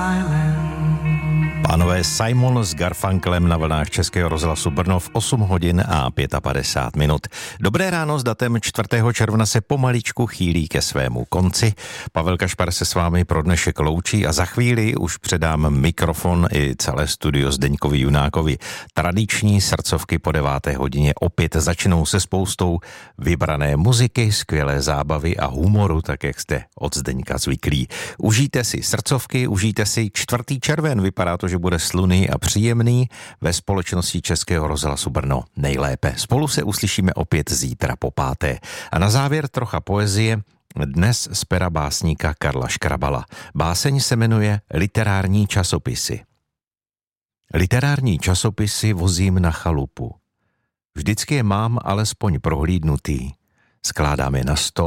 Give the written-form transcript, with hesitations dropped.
Pánové, Simon s Garfunkelem na vlnách Českého rozhlasu Brno v 8 hodin a 55 minut. Dobré ráno s datem 4. června se pomaličku chýlí ke svému konci. Pavel Kašpar se s vámi pro dnešek loučí a za chvíli už předám mikrofon i celé studio Zdeňkovi Junákovi. Tradiční srdcovky po 9. hodině opět začnou se spoustou vybrané muziky, skvělé zábavy a humoru, tak jak jste od Zdeňka zvyklí. Užijte si srdcovky, užijte si 4. červen, vypadá to, že bude slunný a příjemný, ve společnosti Českého rozhlasu Brno nejlépe. Spolu se uslyšíme opět zítra po 5. A na závěr trocha poezie, dnes z pera básníka Karla Škrabala. Báseň se jmenuje Literární časopisy. Literární časopisy vozím na chalupu. Vždycky je mám alespoň prohlídnutý. Skládám je na stůl